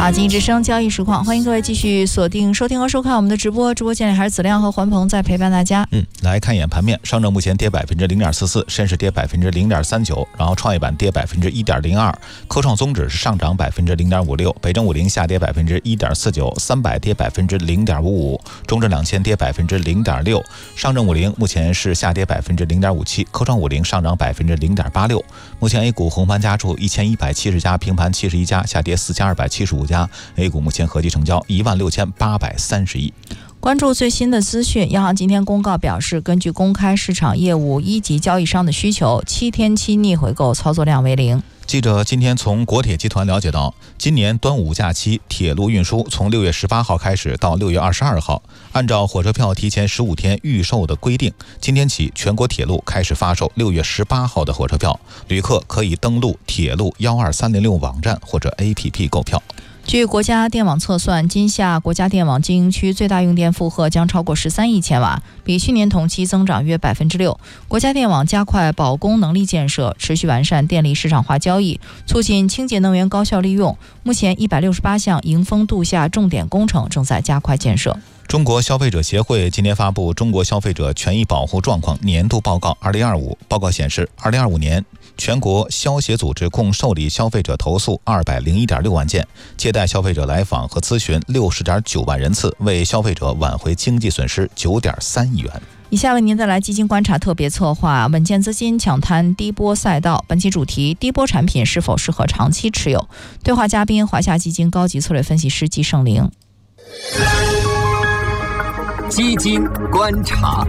好，经济之声交易实况，欢迎各位继续锁定收听和收看我们的直播。直播间里还是子亮和环鹏在陪伴大家。 来看一眼盘面，上证目前跌0.44%，深市跌0.39%，然后创业板跌1.02%，科创综指是上涨0.56%，北证50下跌1.49%，三百跌0.55%，中证2000跌0.6%，上证50目前是下跌0.57%，科创50上涨0.86%。目前 A 股红盘家数1170家，平盘71家，下跌4家275家。A 股目前合计成交16830亿。 关注最新的资讯，央行今天公告表示，根据公开市场业务一级交易商的需求，7天期逆回购操作量为0。 记者今天从国铁集团了解到，今年端午假期铁路运输从6月18号开始到6月22号，按照火车票提前15天预售的规定，今天起全国铁路开始发售6月18号的火车票，旅客可以登录铁路12306网站或者 APP 购票。 据国家电网测算，今夏国家电网经营区最大用电负荷将超过13亿千瓦，比去年同期增长约6%。国家电网加快保供能力建设，持续完善电力市场化交易，促进清洁能源高效利用。目前168项迎峰度夏重点工程正在加快建设。 中国消费者协会今天发布《中国消费者权益保护状况年度报告2025》，报告显示，2025年全国消协组织共受理消费者投诉201.6万件，接待消费者来访和咨询60.9万人次，为消费者挽回经济损失9.3亿元。 以下为您带来基金观察特别策划，稳健资金抢滩低波赛道。本期主题：低波产品是否适合长期持有？对话嘉宾：华夏基金高级策略分析师季胜玲。 基金观察。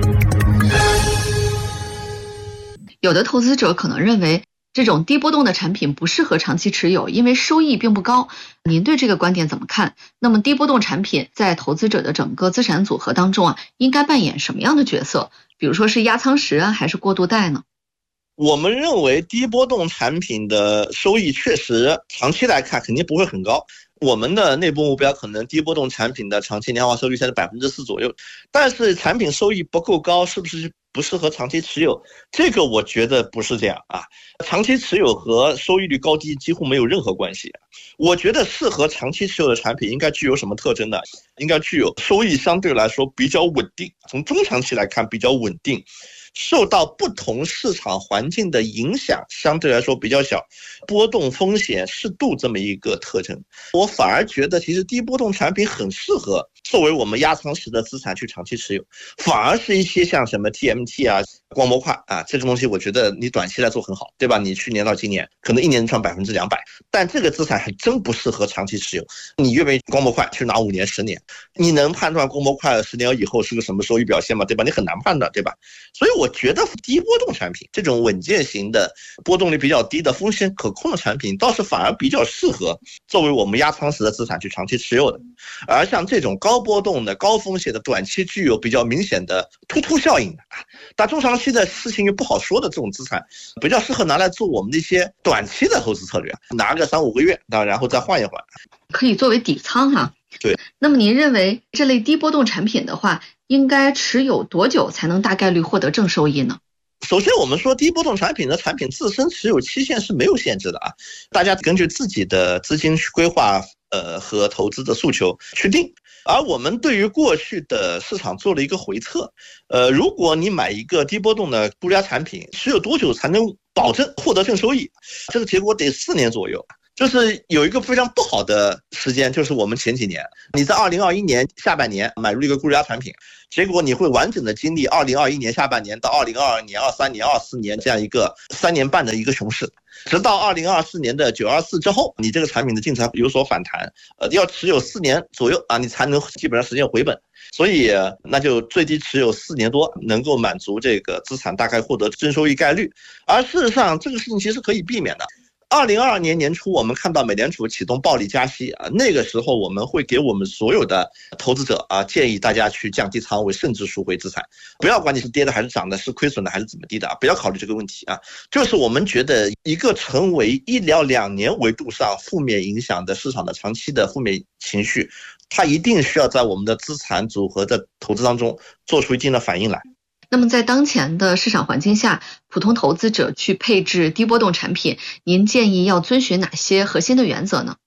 有的投资者可能认为这种低波动的产品不适合长期持有，因为收益并不高。您对这个观点怎么看？那么低波动产品在投资者的整个资产组合当中应该扮演什么样的角色？比如说是压舱石还是过渡带呢？ 我们认为低波动产品的收益确实长期来看肯定不会很高。我们的内部目标可能低波动产品的长期年化收益率在4%左右，但是产品收益不够高，是不是不适合长期持有？这个我觉得不是这样啊。长期持有和收益率高低几乎没有任何关系。我觉得适合长期持有的产品应该具有什么特征呢？应该具有收益相对来说比较稳定，从中长期来看比较稳定，受到不同市场环境的影响相对来说比较小，波动风险适度这么一个特征。我反而觉得其实低波动产品很适合作为我们压舱石的资产去长期持有，反而是一些像什么 TMT 啊、光模块啊，这个东西我觉得你短期来做很好，对吧？你去年到今年可能一年赚200%，但这个资产还真不适合长期持有。你愿不愿意光模块去拿5年、10年？你能判断光模块10年以后是个什么收益表现吗？对吧？你很难判断，对吧？所以我觉得低波动产品这种稳健型的波动率比较低的风险可控的产品倒是反而比较适合作为我们压舱石的资产去长期持有的。而像这种高波动的高风险的短期具有比较明显的突突效应的，但中长期的事情又不好说的这种资产，比较适合拿来做我们的一些短期的投资策略，拿个3-5个月，然后再换一换， 可以作为底仓哈。 对。 那么您认为这类低波动产品的话，应该持有多久才能大概率获得正收益呢？ 首先我们说低波动产品的产品自身持有期限是没有限制的啊，大家根据自己的资金去规划和投资的诉求去定。而我们对于过去的市场做了一个回测，如果你买一个低波动的估价产品，持有多久才能保证获得正收益？这个结果得4年左右。就是有一个非常不好的时间，就是我们前几年，你在2021年下半年买入一个估价产品，结果你会完整的经历2021年下半年到2022年、23年、24年这样一个3年半的一个熊市，直到2024年的924之后，你这个产品的净值有所反弹，要持有4年左右啊，你才能基本上实现回本。所以那就最低持有4年多，能够满足这个资产大概获得正收益概率。而事实上，这个事情其实可以避免的。2022年年初，我们看到美联储启动暴力加息啊，那个时候我们会给我们所有的投资者啊建议大家去降低仓位，甚至赎回资产，不要管你是跌的还是涨的，是亏损的还是怎么地的啊，不要考虑这个问题啊。就是我们觉得一个成为1到2年维度上负面影响的市场的长期的负面情绪，它一定需要在我们的资产组合的投资当中做出一定的反应来。 那么在当前的市场环境下，普通投资者去配置低波动产品，您建议要遵循哪些核心的原则呢？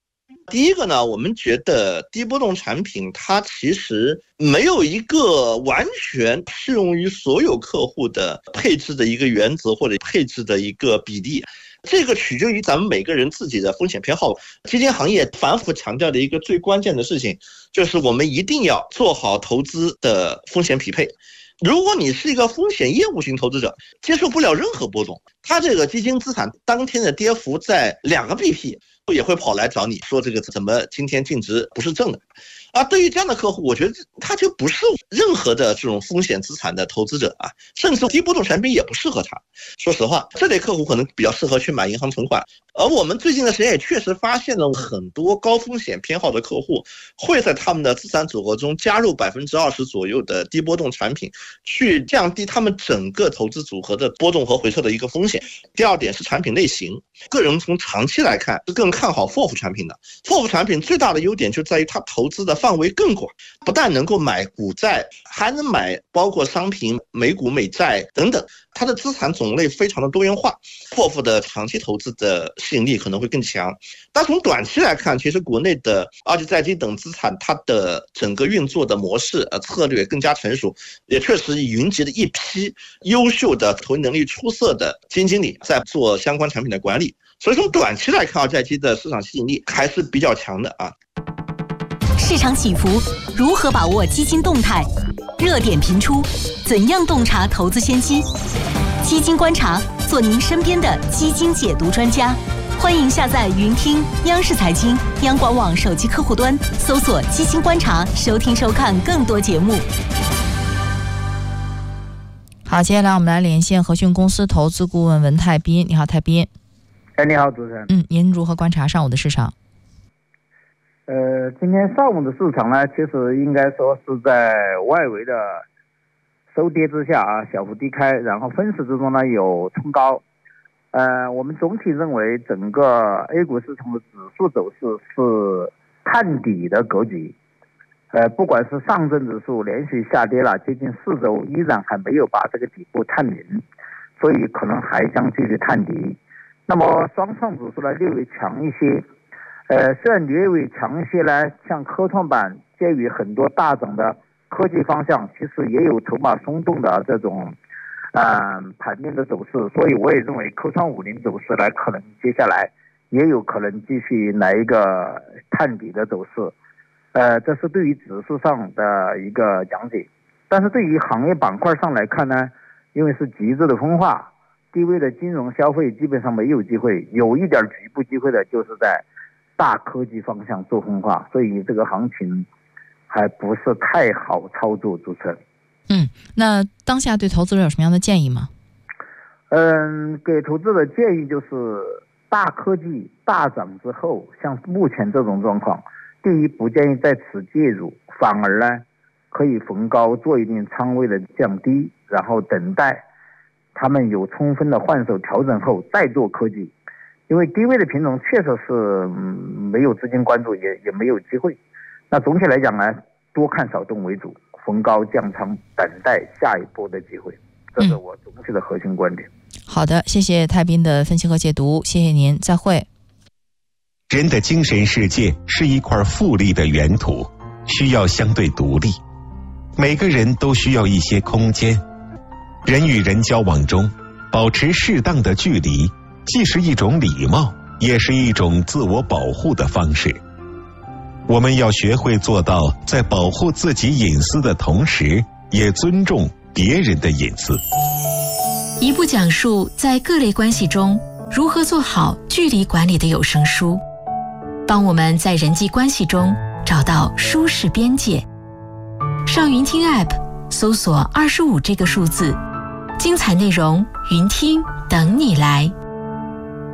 第一个呢，我们觉得低波动产品它其实没有一个完全适用于所有客户的配置的一个原则或者配置的一个比例，这个取决于咱们每个人自己的风险偏好。基金行业反复强调的一个最关键的事情，就是我们一定要做好投资的风险匹配。如果你是一个风险业务型投资者，接受不了任何波动，它这个基金资产当天的跌幅在2个 BP， 也会跑来找你说这个怎么今天净值不是正的。对于这样的客户，我觉得他就不是任何的这种风险资产的投资者啊，甚至低波动产品也不适合他。说实话，这类客户可能比较适合去买银行存款。而我们最近的实验也确实发现了很多高风险偏好的客户会在他们的资产组合中加入20%左右的低波动产品，去降低他们整个投资组合的波动和回撤的一个风险。第二点是产品类型，个人从长期来看是更看好 FOF 产品的。FOF 产品最大的优点就在于它投资的范围更广，不但能够买股债，还能买包括商品、美股、美债等等，它的资产种类非常的多元化。FOF 的长期投资的吸引力可能会更强。但从短期来看，其实国内的二级债基等资产，它的整个运作的模式策略更加成熟，也确实云集了一批优秀的投资能力出色的基金经理在做相关产品的管理。所以从短期来看，二级债基的市场吸引力还是比较强的啊。 市场起伏，如何把握基金动态？热点频出，怎样洞察投资先机？基金观察，做您身边的基金解读专家。欢迎下载云听央视财经、央广网手机客户端，搜索基金观察，收听收看更多节目。 好，接下来我们来连线和讯公司投资顾问文泰斌。你好，泰斌。 你好，主持人。 您如何观察上午的市场？ 今天上午的市场呢，其实应该说是在外围的收跌之下小幅低开，然后分时之中呢有冲高。我们总体认为整个 A 股市场的指数走势是探底的格局。不管是上证指数连续下跌了接近4周，依然还没有把这个底部探明，所以可能还将继续探底。那么双创指数呢略微强一些。虽然略微强一些呢，像科创板介于很多大涨的科技方向，其实也有筹码松动的这种盘面的走势，所以我也认为科创50走势呢，可能接下来也有可能继续来一个探底的走势。这是对于指数上的一个讲解。但是对于行业板块上来看呢，因为是极致的分化，低位的金融消费基本上没有机会，有一点局部机会的就是在大科技方向做分化，所以这个行情还不是太好操作。主持人， 那当下对投资者有什么样的建议吗？ 给投资者建议就是大科技大涨之后，像目前这种状况，第一不建议在此介入，反而呢可以逢高做一定仓位的降低，然后等待他们有充分的换手调整后再做科技。因为低位的品种确实是没有资金关注，也没有机会。那总体来讲呢，多看少动为主，逢高降仓，等待下一波的机会，这是我总体的核心观点。 好的，谢谢泰斌的分析和解读，谢谢您，再会。 人的精神世界是一块富丽的原土，需要相对独立。每个人都需要一些空间。人与人交往中，保持适当的距离，既是一种礼貌，也是一种自我保护的方式。我们要学会做到在保护自己隐私的同时，也尊重别人的隐私。 一部讲述在各类关系中如何做好距离管理的有声书，帮我们在人际关系中找到舒适边界。上云听 App 搜索25这个数字，精彩内容云听等你来。